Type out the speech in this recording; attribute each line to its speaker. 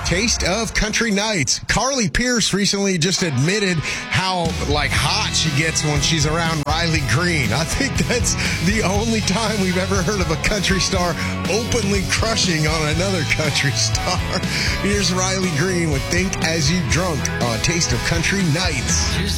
Speaker 1: Taste of Country Nights. Carly Pierce recently just admitted how, hot she gets when she's around Riley Green. I think that's the only time we've ever heard of a country star openly crushing on another country star. Here's Riley Green with Think As You Drunk on Taste of Country Nights.